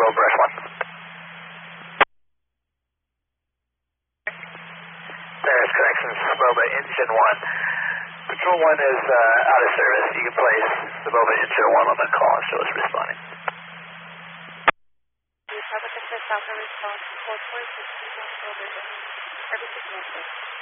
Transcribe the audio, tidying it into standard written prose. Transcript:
Bravo Brush 1. There's connections, Boba Engine 1. Patrol 1 is out of service. You can place the Boba Engine 1 on the call and show us responding. Republic of South response, 446, Boba, everything